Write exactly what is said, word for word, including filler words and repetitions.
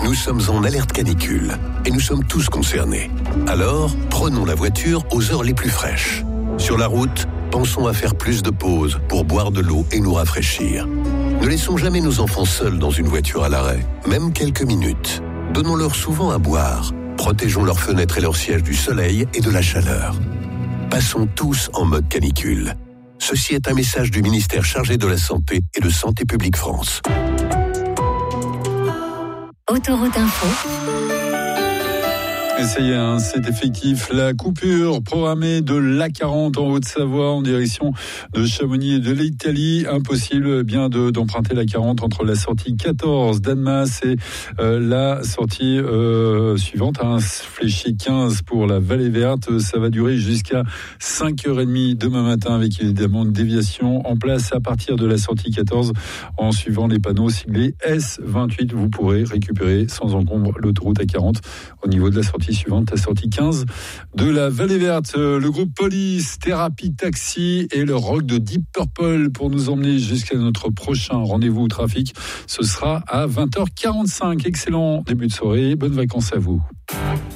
Nous sommes en alerte canicule et nous sommes tous concernés. Alors, prenons la voiture aux heures les plus fraîches. Sur la route, pensons à faire plus de pauses pour boire de l'eau et nous rafraîchir. Ne laissons jamais nos enfants seuls dans une voiture à l'arrêt, même quelques minutes. Donnons-leur souvent à boire. Protégeons leurs fenêtres et leurs sièges du soleil et de la chaleur. Passons tous en mode canicule. Ceci est un message du ministère chargé de la Santé et de Santé publique France. Autoroute Info. Et ça y est, hein, c'est effectif. La coupure programmée de l'A quarante en Haute-Savoie en direction de Chamonix et de l'Italie. Impossible bien de, d'emprunter l'A quarante entre la sortie quatorze d'Annemasse et euh, la sortie euh, suivante, hein, fléchée quinze pour la Vallée Verte. Ça va durer jusqu'à cinq heures trente demain matin avec évidemment une déviation en place à partir de la sortie quatorze en suivant les panneaux siglés S vingt-huit. Vous pourrez récupérer sans encombre l'autoroute A quarante au niveau de la sortie suivante, la sortie quinze de la Vallée Verte. Le groupe Police, Thérapie Taxi et le rock de Deep Purple pour nous emmener jusqu'à notre prochain rendez-vous au trafic. Ce sera à vingt heures quarante-cinq. Excellent début de soirée. Bonnes vacances à vous.